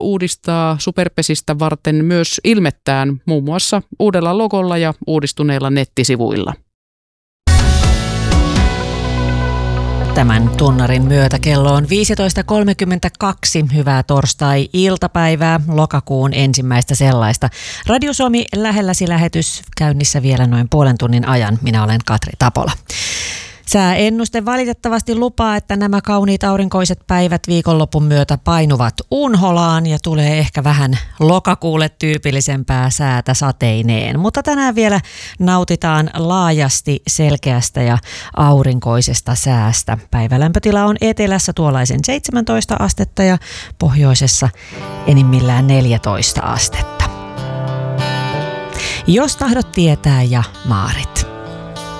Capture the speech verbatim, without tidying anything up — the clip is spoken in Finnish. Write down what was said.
uudistaa Superpesistä varten myös ilmettään muun muassa uudella logolla ja uudistuneilla nettisivuilla. Tämän tunnarin myötä kello on viisitoista kolmekymmentäkaksi. Hyvää torstai-iltapäivää, lokakuun ensimmäistä sellaista. Radio Suomi lähelläsi lähetys käynnissä vielä noin puolen tunnin ajan. Minä olen Katri Tapola. Sääennuste valitettavasti lupaa, että nämä kauniit aurinkoiset päivät viikonlopun myötä painuvat unholaan ja tulee ehkä vähän lokakuulle tyypillisempää säätä sateineen. Mutta tänään vielä nautitaan laajasti selkeästä ja aurinkoisesta säästä. Päivälämpötila on etelässä tuollaisen seitsemäntoista astetta ja pohjoisessa enimmillään neljätoista astetta. Jos tahdot tietää ja Maarit.